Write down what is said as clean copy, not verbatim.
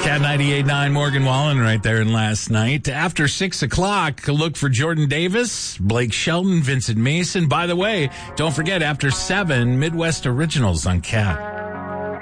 Cat 98.9, Morgan Wallen right there in Last Night. After 6 o'clock, look for Jordan Davis, Blake Shelton, Vincent Mason. By the way, don't forget, after 7, Midwest Originals on Cat.